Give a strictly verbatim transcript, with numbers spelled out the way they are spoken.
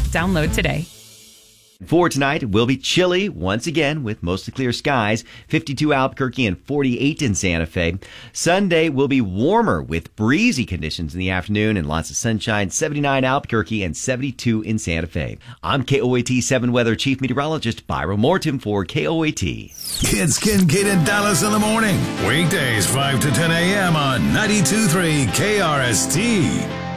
Download today. For tonight, it will be chilly once again with mostly clear skies, fifty-two Albuquerque and forty-eight in Santa Fe. Sunday will be warmer with breezy conditions in the afternoon and lots of sunshine, seventy-nine Albuquerque and seventy-two in Santa Fe. I'm K O A T seven Weather Chief Meteorologist Byron Morton for K O A T. Kids Kincaid and Dallas in the morning. Weekdays five to ten a.m. on ninety-two point three K R S T.